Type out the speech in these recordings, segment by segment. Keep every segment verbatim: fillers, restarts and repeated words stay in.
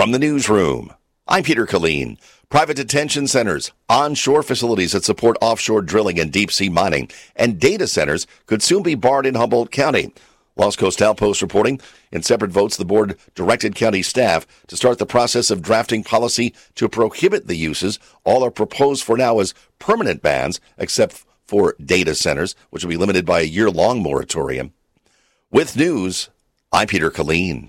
From the newsroom, I'm Peter Killeen. Private detention centers, onshore facilities that support offshore drilling and deep-sea mining, and data centers could soon be barred in Humboldt County. Lost Coast Outpost reporting, in separate votes, the board directed county staff to start the process of drafting policy to prohibit the uses. All are proposed for now as permanent bans, except for data centers, which will be limited by a year-long moratorium. With news, I'm Peter Killeen.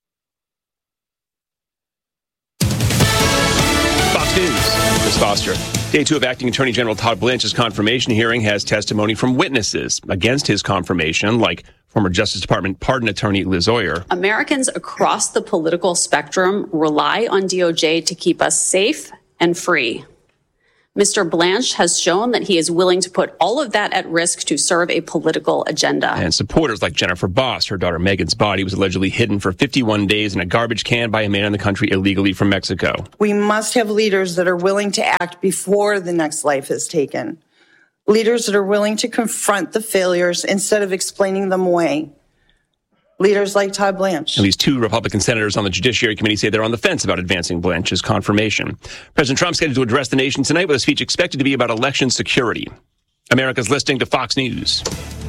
Fox News, Chris Foster. Day two of Acting Attorney General Todd Blanche's confirmation hearing has testimony from witnesses against his confirmation, like former Justice Department pardon attorney Liz Oyer. Americans across the political spectrum rely on D O J to keep us safe and free. Mister Blanche has shown that he is willing to put all of that at risk to serve a political agenda. And supporters like Jennifer Boss, her daughter Megan's body was allegedly hidden for fifty-one days in a garbage can by a man in the country illegally from Mexico. We must have leaders that are willing to act before the next life is taken. Leaders that are willing to confront the failures instead of explaining them away. Leaders like Todd Blanche. At least two Republican senators on the Judiciary Committee say they're on the fence about advancing Blanche's confirmation. President Trump's scheduled to address the nation tonight with a speech expected to be about election security. America's listening to Fox News.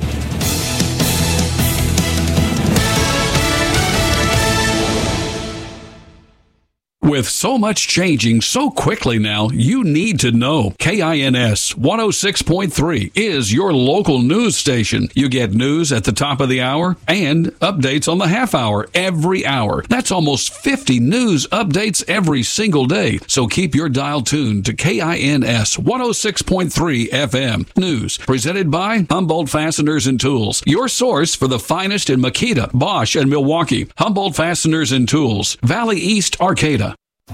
With so much changing so quickly now, you need to know. K I N S one oh six point three is your local news station. You get news at the top of the hour and updates on the half hour every hour. That's almost fifty news updates every single day. So keep your dial tuned to K I N S one oh six point three F M. News presented by Humboldt Fasteners and Tools. Your source for the finest in Makita, Bosch, and Milwaukee. Humboldt Fasteners and Tools. Valley East, Arcata.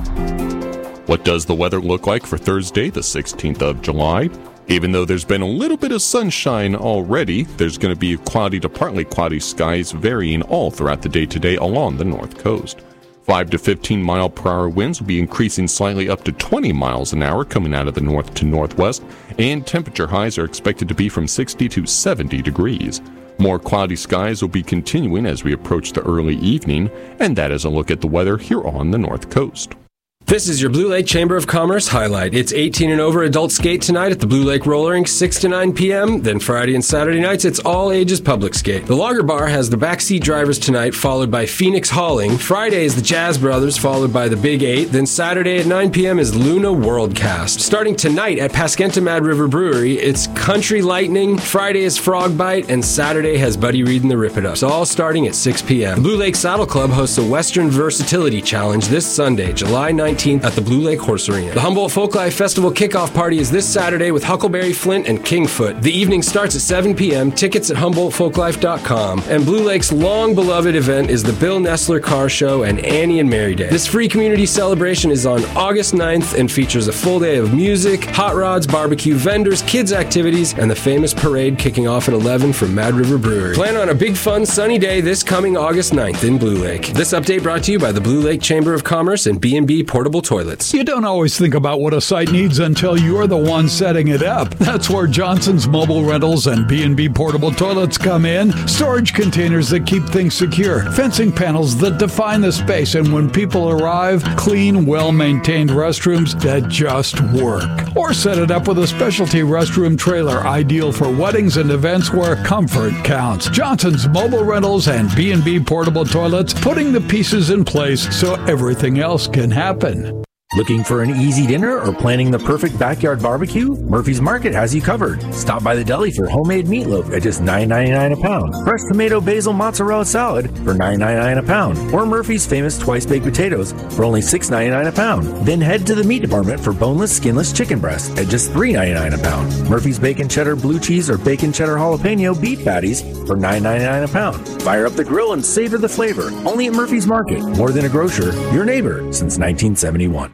What does the weather look like for Thursday, the sixteenth of July? Even though there's been a little bit of sunshine already, there's going to be cloudy to partly cloudy skies varying all throughout the day today along the north coast. five to fifteen mile per hour winds will be increasing slightly up to twenty miles an hour coming out of the north to northwest, and temperature highs are expected to be from sixty to seventy degrees. More cloudy skies will be continuing as we approach the early evening, and that is a look at the weather here on the north coast. This is your Blue Lake Chamber of Commerce highlight. It's eighteen and over adult skate tonight at the Blue Lake Roller Rink, six to nine p.m. Then Friday and Saturday nights, it's all ages public skate. The Lager Bar has the Backseat Drivers tonight, followed by Phoenix Hauling. Friday is the Jazz Brothers, followed by the Big Eight. Then Saturday at nine p.m. is Luna Worldcast. Starting tonight at Paskenta Mad River Brewery, it's Country Lightning. Friday is Frog Bite, and Saturday has Buddy Reed and the Rip It Ups, all starting at six p.m. The Blue Lake Saddle Club hosts a Western Versatility Challenge this Sunday, July nineteenth at the Blue Lake Horse Arena. The Humboldt Folklife Festival kickoff party is this Saturday with Huckleberry Flint and Kingfoot. The evening starts at seven p.m. Tickets at humboldt folklife dot com. And Blue Lake's long-beloved event is the Bill Nestler Car Show and Annie and Mary Day. This free community celebration is on August ninth and features a full day of music, hot rods, barbecue, vendors, kids' activities, and the famous parade kicking off at eleven from Mad River Brewery. Plan on a big, fun, sunny day this coming August ninth in Blue Lake. This update brought to you by the Blue Lake Chamber of Commerce and B and B Portable Toilets. You don't always think about what a site needs until you're the one setting it up. That's where Johnson's Mobile Rentals and B and B Portable Toilets come in. Storage containers that keep things secure. Fencing panels that define the space. And when people arrive, clean, well-maintained restrooms that just work. Or set it up with a specialty restroom trailer, ideal for weddings and events where comfort counts. Johnson's Mobile Rentals and B and B Portable Toilets, putting the pieces in place so everything else can happen. Looking for an easy dinner or planning the perfect backyard barbecue? Murphy's Market has you covered. Stop by the deli for homemade meatloaf at just nine ninety-nine a pound. Fresh tomato basil mozzarella salad for nine ninety-nine a pound. Or Murphy's famous twice-baked potatoes for only six ninety-nine a pound. Then head to the meat department for boneless, skinless chicken breast at just three ninety-nine a pound. Murphy's bacon cheddar blue cheese or bacon cheddar jalapeno beef patties for nine ninety-nine a pound. Fire up the grill and savor the flavor. Only at Murphy's Market. More than a grocer, your neighbor since nineteen seventy-one.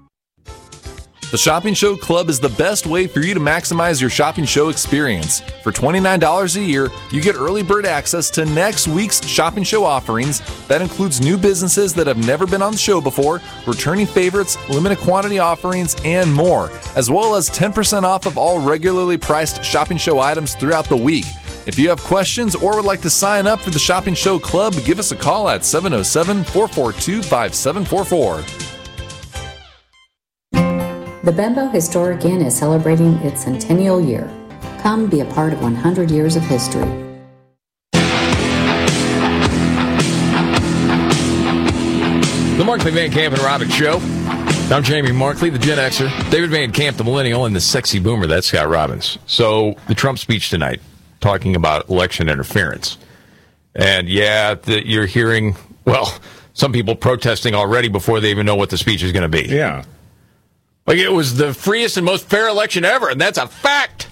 The Shopping Show Club is the best way for you to maximize your shopping show experience. For twenty-nine dollars a year, you get early bird access to next week's shopping show offerings. That includes new businesses that have never been on the show before, returning favorites, limited quantity offerings, and more, as well as ten percent off of all regularly priced shopping show items throughout the week. If you have questions or would like to sign up for the Shopping Show Club, give us a call at seven oh seven, four four two, five seven four four. The Bembo Historic Inn is celebrating its centennial year. Come be a part of one hundred years of history. The Markley Van Camp and Robbins Show. I'm Jamie Markley, the Gen Xer. David Van Camp, the Millennial, and the Sexy Boomer. That's Scott Robbins. So, the Trump speech tonight, talking about election interference. And yeah, the, you're hearing, well, some people protesting already before they even know what the speech is going to be. Yeah. Like, it was the freest and most fair election ever, and that's a fact.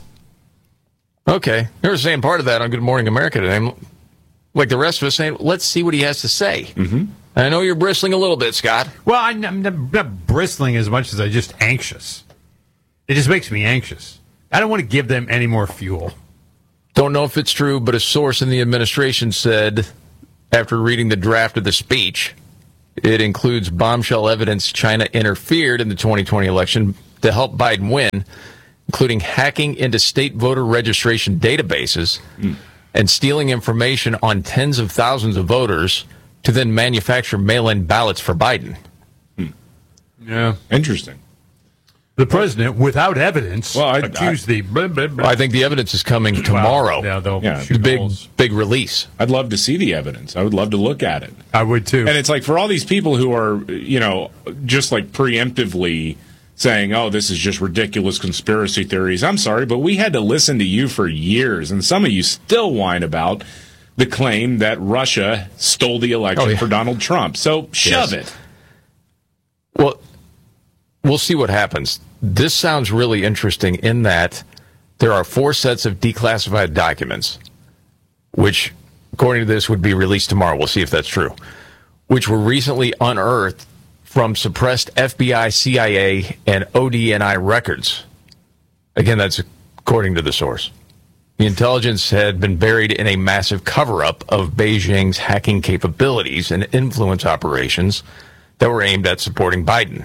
Okay. They were saying part of that on Good Morning America today. Like the rest of us saying, let's see what he has to say. Mm-hmm. I know you're bristling a little bit, Scott. Well, I'm, I'm not bristling as much as I'm just anxious. It just makes me anxious. I don't want to give them any more fuel. Don't know if it's true, but a source in the administration said, after reading the draft of the speech, it includes bombshell evidence China interfered in the twenty twenty election to help Biden win, including hacking into state voter registration databases mm. and stealing information on tens of thousands of voters to then manufacture mail-in ballots for Biden. Hmm. Yeah, interesting. The president, without evidence, well, I, accused I, the... Blah, blah, blah. I think the evidence is coming tomorrow. Well, yeah, the big, big release. I'd love to see the evidence. I would love to look at it. I would, too. And it's like, for all these people who are, you know, just like preemptively saying, oh, this is just ridiculous conspiracy theories. I'm sorry, but we had to listen to you for years, and some of you still whine about the claim that Russia stole the election oh, yeah. for Donald Trump. So shove yes. it. Well, we'll see what happens. This sounds really interesting in that there are four sets of declassified documents, which, according to this, would be released tomorrow. We'll see if that's true, which were recently unearthed from suppressed F B I, C I A, and O D N I records. Again, that's according to the source. The intelligence had been buried in a massive cover-up of Beijing's hacking capabilities and influence operations that were aimed at supporting Biden.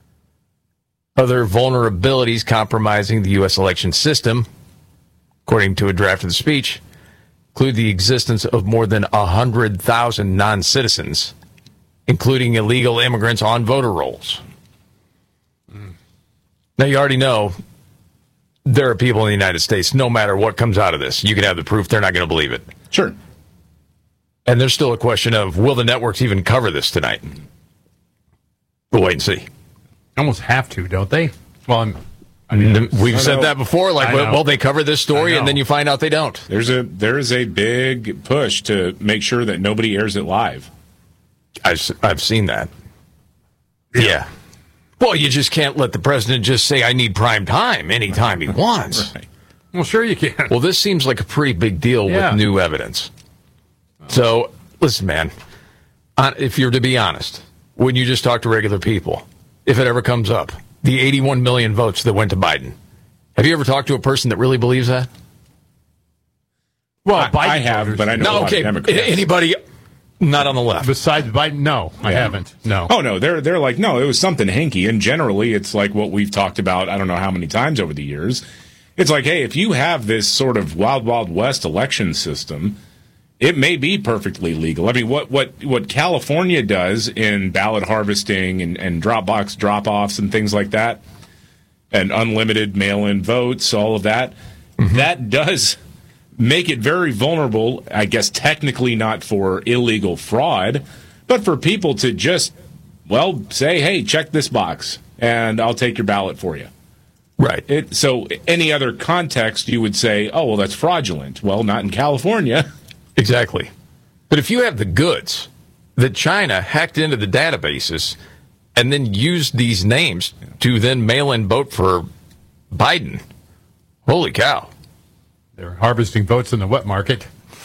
Other vulnerabilities compromising the U S election system, according to a draft of the speech, include the existence of more than one hundred thousand non-citizens, including illegal immigrants on voter rolls. Mm. Now, you already know there are people in the United States, no matter what comes out of this, you can have the proof, they're not going to believe it. Sure. And there's still a question of, will the networks even cover this tonight? We'll wait and see. Almost have to, don't they? Well, I'm, I mean, we've said that before. Like, well, well, they cover this story, and then you find out they don't. There's a there is a big push to make sure that nobody airs it live. I've I've seen that. Yeah. yeah. Well, you just can't let the president just say, I need prime time anytime he wants. Right. Well, sure you can. Well, this seems like a pretty big deal yeah. with new evidence. So, listen, man, if you're to be honest, when you just talk to regular people, if it ever comes up, the eighty-one million votes that went to Biden, have you ever talked to a person that really believes that? Well, I, Biden I have, but I know no, a lot okay. of Democrats. Anybody... Not on the left. Besides Biden, no, I yeah. haven't. No. Oh, no, they're they're like, no, it was something hinky. And generally, it's like what we've talked about, I don't know how many times over the years. It's like, hey, if you have this sort of wild, wild west election system, it may be perfectly legal. I mean, what what, what California does in ballot harvesting and, and Dropbox drop-offs and things like that, and unlimited mail-in votes, all of that, mm-hmm. that does make it very vulnerable, I guess technically not for illegal fraud, but for people to just, well, say, hey, check this box, and I'll take your ballot for you. Right. It, so any other context, you would say, oh, well, that's fraudulent. Well, not in California. Exactly. But if you have the goods that China hacked into the databases and then used these names to then mail in vote for Biden, holy cow. They're harvesting votes in the wet market.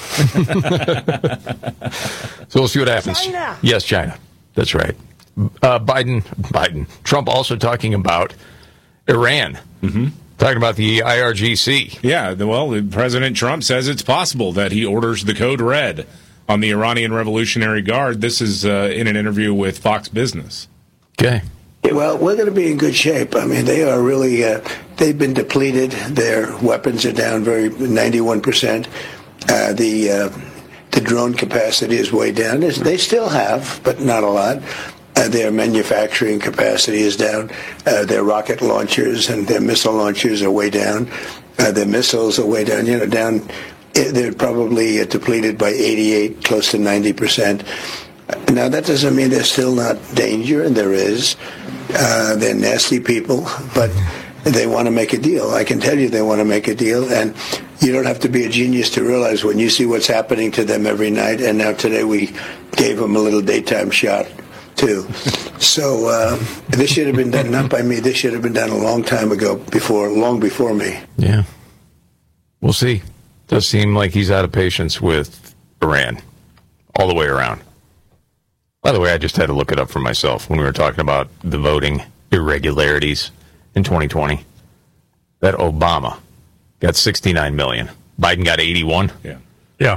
So we'll see what happens. China. Yes, China. That's right. Uh, Biden, Biden, Trump also talking about Iran, mm-hmm. talking about the I R G C. Yeah, well, President Trump says it's possible that he orders the code red on the Iranian Revolutionary Guard. This is uh, in an interview with Fox Business. Okay. Well, we're going to be in good shape. I mean, they are really, uh, they've been depleted. Their weapons are down very, ninety-one percent. Uh, the uh, the drone capacity is way down. They still have, but not a lot. Uh, their manufacturing capacity is down. Uh, their rocket launchers and their missile launchers are way down. Uh, their missiles are way down. You know, down. They're probably uh, depleted by eighty-eight, close to ninety percent. Now, that doesn't mean there's still not danger, and there is. Uh, they're nasty people, but they want to make a deal. I can tell you they want to make a deal, and you don't have to be a genius to realize when you see what's happening to them every night, and now today we gave them a little daytime shot, too. So uh, this should have been done, not by me, this should have been done a long time ago, before, long before me. Yeah. We'll see. Does seem like he's out of patience with Iran all the way around. By the way, I just had to look it up for myself when we were talking about the voting irregularities in twenty twenty. That Obama got sixty-nine million. Biden got eighty-one. Yeah. Yeah.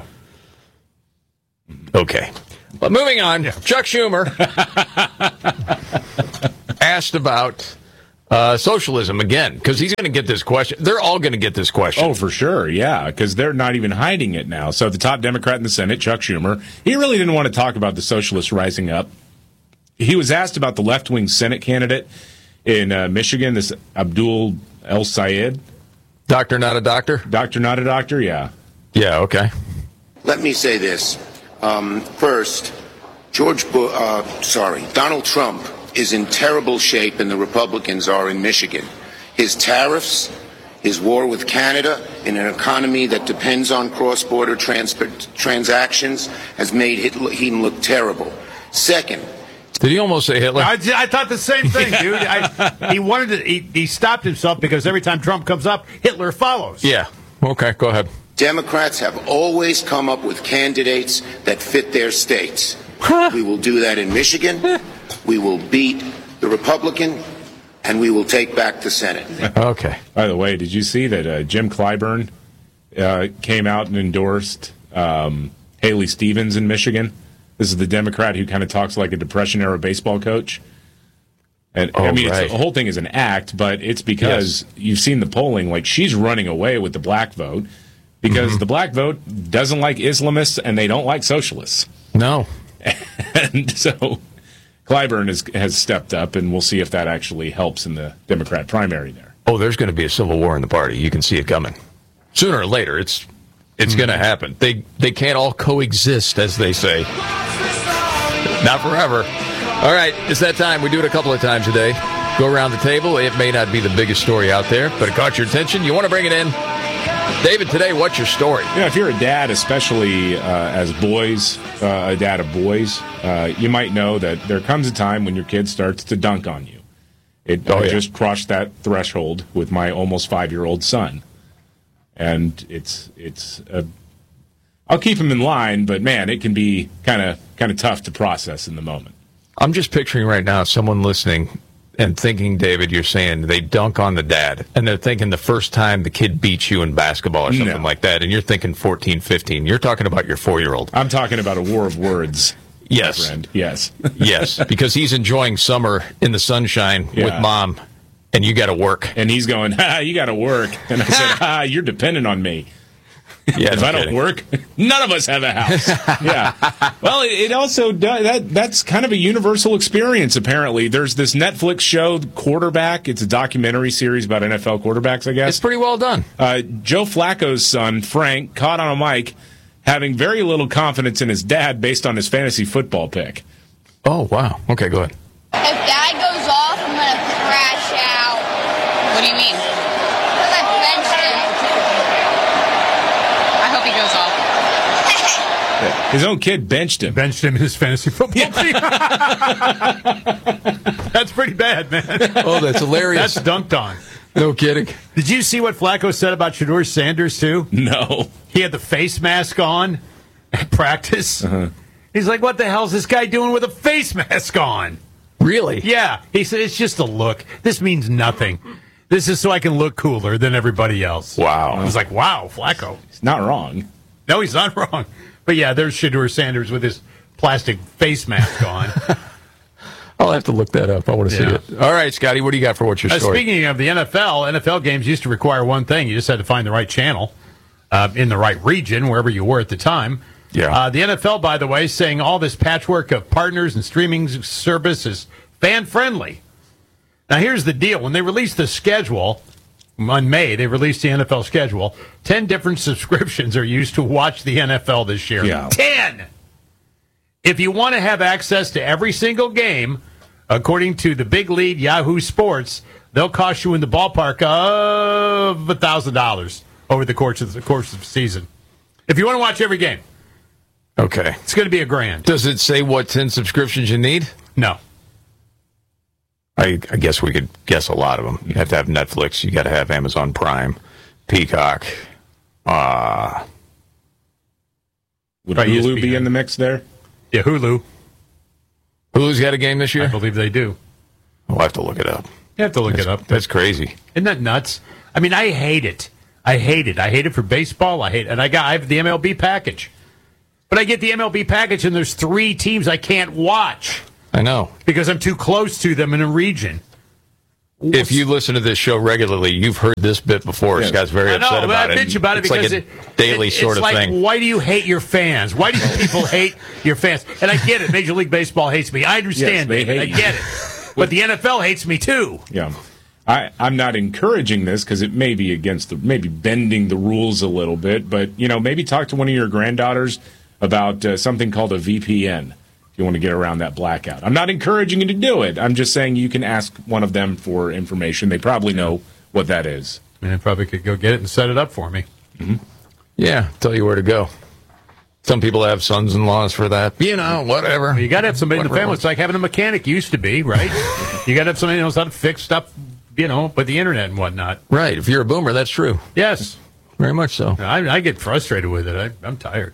Okay. But moving on, yeah. Chuck Schumer asked about uh, socialism again, because he's going to get this question. They're all going to get this question. Oh, for sure, yeah, because they're not even hiding it now. So the top Democrat in the Senate, Chuck Schumer, he really didn't want to talk about the socialists rising up. He was asked about the left-wing Senate candidate in uh, Michigan, this Abdul El Sayed. Doctor, not a doctor? Doctor, not a doctor, yeah. Yeah, okay. Let me say this. Um, first, George Bush, uh, sorry, Donald Trump is in terrible shape, and the Republicans are in Michigan. His tariffs, his war with Canada, in an economy that depends on cross-border trans- transactions, has made him look terrible. Second, did he almost say Hitler? I, I thought the same thing, dude. I, he wanted to. He, he stopped himself because every time Trump comes up, Hitler follows. Yeah. Okay. Go ahead. Democrats have always come up with candidates that fit their states. We will do that in Michigan. We will beat the Republican, and we will take back the Senate. Okay. By the way, did you see that uh, Jim Clyburn uh, came out and endorsed um, Haley Stevens in Michigan? This is the Democrat who kind of talks like a Depression-era baseball coach. And oh, I mean, right. it's, the whole thing is an act, but it's because yes. you've seen the polling. Like, she's running away with the black vote because mm-hmm. the black vote doesn't like Islamists and they don't like socialists. No. And so Clyburn has, has stepped up, and we'll see if that actually helps in the Democrat primary there. Oh, there's going to be a civil war in the party. You can see it coming. Sooner or later, it's it's mm-hmm. going to happen. They they can't all coexist, as they say. Not forever. All right, it's that time. We do it a couple of times a day. Go around the table. It may not be the biggest story out there, but it caught your attention. You want to bring it in. David, today, what's your story? Yeah, if you're a dad, especially uh, as boys, uh, a dad of boys, uh, you might know that there comes a time when your kid starts to dunk on you. It oh, I yeah. just crossed that threshold with my almost five-year-old son. And it's it's a, I'll keep him in line, but man, it can be kind of kind of tough to process in the moment. I'm just picturing right now someone listening and thinking, David, you're saying they dunk on the dad, and they're thinking the first time the kid beats you in basketball or something no. like that, and you're thinking fourteen, fifteen. You're talking about your four-year-old. I'm talking about a war of words. Yes. My friend. Yes. Yes, because he's enjoying summer in the sunshine yeah. with mom, and you got to work. And he's going, ha, you got to work. And I said, ha, you're dependent on me. Yeah, if no I don't kidding. work, none of us have a house. Yeah. Well, it, it also does, that that's kind of a universal experience. Apparently, there's this Netflix show, Quarterback. It's a documentary series about N F L quarterbacks. I guess it's pretty well done. Uh, Joe Flacco's son, Frank, caught on a mic having very little confidence in his dad based on his fantasy football pick. Oh wow. Okay, go ahead. If Dad goes off, I'm gonna crash out. What do you mean? Because I benched him. I hope he goes off. His own kid benched him. Benched him in his fantasy football team. That's pretty bad, man. Oh, that's hilarious. That's dunked on. No kidding. Did you see what Flacco said about Shedeur Sanders, too? No. He had the face mask on at practice. Uh-huh. He's like, what the hell's this guy doing with a face mask on? Really? Yeah. He said, it's just a look. This means nothing. This is so I can look cooler than everybody else. Wow. I was like, wow, Flacco. He's not wrong. No, he's not wrong. But yeah, there's Shedeur Sanders with his plastic face mask on. I'll have to look that up. I want to Yeah. see it. All right, Scotty, what do you got for what's your Uh, story? speaking of the N F L, N F L games used to require one thing. You just had to find the right channel uh, in the right region, wherever you were at the time. Yeah. Uh, the N F L, by the way, saying all this patchwork of partners and streaming service is fan-friendly. Now, here's the deal. When they released the schedule, on May, they released the N F L schedule. Ten different subscriptions are used to watch the N F L this year. Yeah. Ten! If you want to have access to every single game, according to the big lead Yahoo Sports, they'll cost you in the ballpark of one thousand dollars over the course of the course of the season. If you want to watch every game. Okay. It's going to be a grand. Does it say what ten subscriptions you need? No. I, I guess we could guess a lot of them. You have to have Netflix. You got to have Amazon Prime, Peacock. Uh, Would Right, Hulu E S P N. be in the mix there? Yeah, Hulu. Hulu's got a game this year? I believe they do. We'll have to look it up. You have to look That's- it up. That's crazy. Isn't that nuts? I mean, I hate it. I hate it. I hate it for baseball. I hate it. And I got I have the M L B package. But I get the M L B package and there's three teams I can't watch. I know. Because I'm too close to them in a region. If you listen to this show regularly, you've heard this bit before. Yeah. Scott's very I know, upset but about I it. bitch about it it's because like a it, daily it, sort it's of like, thing. why do you hate your fans? Why do people hate your fans? And I get it. Major League Baseball hates me. I understand. Yes, they David. hate I get it. But the N F L hates me too. Yeah. I, I'm not encouraging this because it may be against the, maybe bending the rules a little bit, but, you know, maybe talk to one of your granddaughters about uh, something called a V P N if you want to get around that blackout. I'm not encouraging you to do it. I'm just saying you can ask one of them for information. They probably know what that is. And I probably could go get it and set it up for me. Mm-hmm. Yeah, tell you where to go. Some people have sons-in-laws for that. You know, whatever. Well, you got to have somebody in the Whatever. family. It's like having a mechanic used to be, right? You got to have somebody who knows how to fix stuff, you know, with the internet and whatnot. Right. If you're a boomer, that's true. Yes. Very much so. I, I get frustrated with it. I, I'm tired.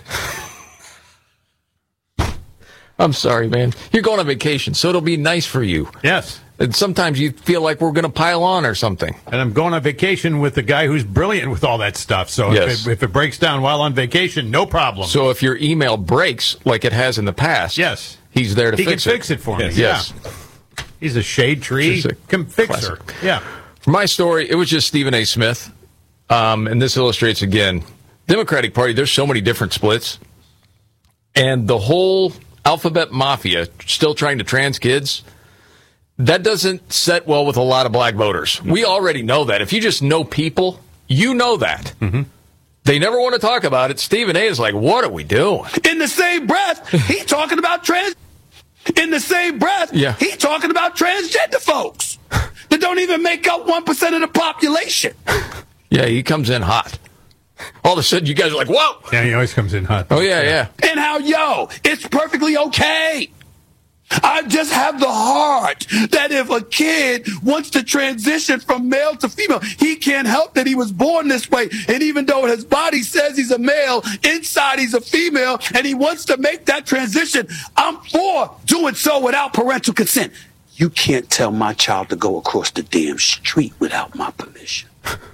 I'm sorry, man. You're going on vacation, so it'll be nice for you. Yes. And sometimes you feel like we're going to pile on or something. And I'm going on vacation with the guy who's brilliant with all that stuff. So Yes. if, it, if it breaks down while on vacation, no problem. So if your email breaks like it has in the past, yes, he's there to he fix can it. fix it for me. Yes. Yeah. Yes. He's a shade tree Just a com- fixer. classic. Yeah. For my story, it was just Stephen A. Smith. Um, and this illustrates, again, Democratic Party, there's so many different splits. And the whole alphabet mafia still trying to trans kids, that doesn't set well with a lot of black voters. We already know that. If you just know people, you know that. Mm-hmm. They never want to talk about it. Stephen A. is like, what are we doing? In the same breath, he talking about trans. In the same breath, Yeah. he talking about transgender folks that don't even make up one percent of the population. Yeah, he comes in hot. All of a sudden, you guys are like, whoa. Yeah, he always comes in hot. Oh, yeah, yeah. And how, yo, it's perfectly okay. I just have the heart that if a kid wants to transition from male to female, he can't help that he was born this way. And even though his body says he's a male, inside he's a female, and he wants to make that transition, I'm for doing so without parental consent. You can't tell my child to go across the damn street without my permission.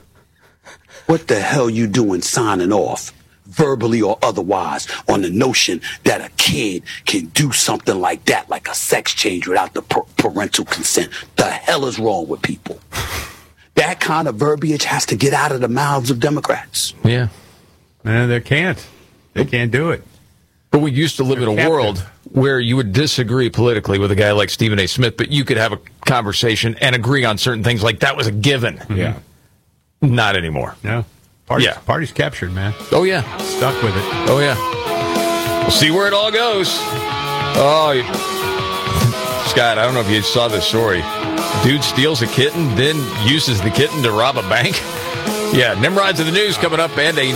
What the hell you doing signing off, verbally or otherwise, on the notion that a kid can do something like that, like a sex change without the per- parental consent? The hell is wrong with people? That kind of verbiage has to get out of the mouths of Democrats. Yeah. Man, they can't. They can't do it. But we used to live in a captive. world where you would disagree politically with a guy like Stephen A. Smith, but you could have a conversation and agree on certain things like that was a given. Yeah. Not anymore. No. Party's, Yeah. party's captured, man. Oh, yeah. Stuck with it. Oh, yeah. We'll see where it all goes. Oh, you- Scott, I don't know if you saw this story. Dude steals a kitten, then uses the kitten to rob a bank. Yeah, Nimrods of the News coming up, and a